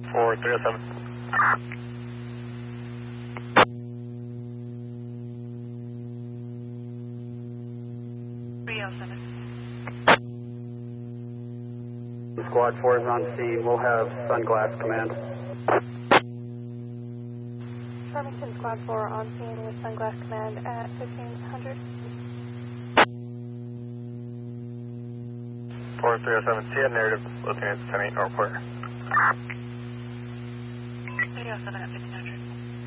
4307. Squad 4 is on scene. We'll have Sunglass Command. Farmington Squad 4 on scene with Sunglass Command at 1500. 4307, see a narrative, Lieutenant 10-8 North Quarter. 307 at 1500.